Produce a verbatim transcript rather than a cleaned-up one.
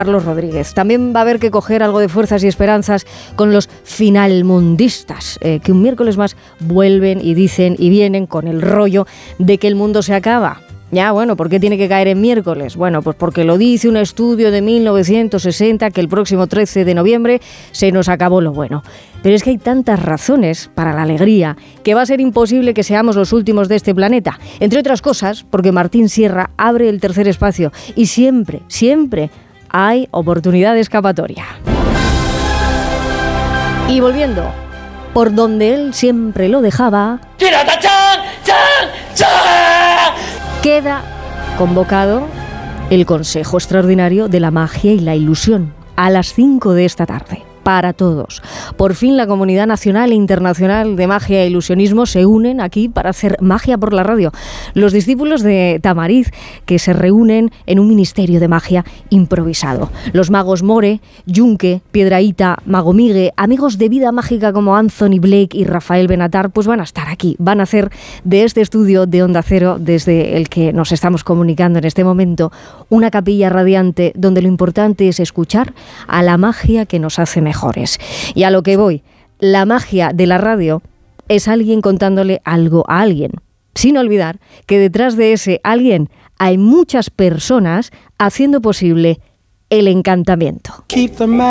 Carlos Rodríguez. También va a haber que coger algo de fuerzas y esperanzas con los finalmundistas, eh, que un miércoles más vuelven y dicen y vienen con el rollo de que el mundo se acaba. Ya, bueno, ¿por qué tiene que caer en miércoles? Bueno, pues porque lo dice un estudio de mil novecientos sesenta que el próximo trece de noviembre se nos acabó lo bueno. Pero es que hay tantas razones para la alegría que va a ser imposible que seamos los últimos de este planeta. Entre otras cosas, porque Martín Sierra abre el tercer espacio y siempre, siempre hay oportunidad de escapatoria. Y volviendo, por donde él siempre lo dejaba, queda convocado el Consejo Extraordinario de la Magia y la Ilusión a las cinco de esta tarde. Para todos. Por fin la comunidad nacional e internacional de magia e ilusionismo se unen aquí para hacer magia por la radio. Los discípulos de Tamariz que se reúnen en un ministerio de magia improvisado. Los magos More, Yunque, Piedrahíta, Mago Migue, amigos de vida mágica como Anthony Blake y Rafael Benatar, pues van a estar aquí. Van a hacer de este estudio de Onda Cero, desde el que nos estamos comunicando en este momento, una capilla radiante donde lo importante es escuchar a la magia que nos hace mejor. Mejores. Y a lo que voy, la magia de la radio es alguien contándole algo a alguien, sin olvidar que detrás de ese alguien hay muchas personas haciendo posible el encantamiento.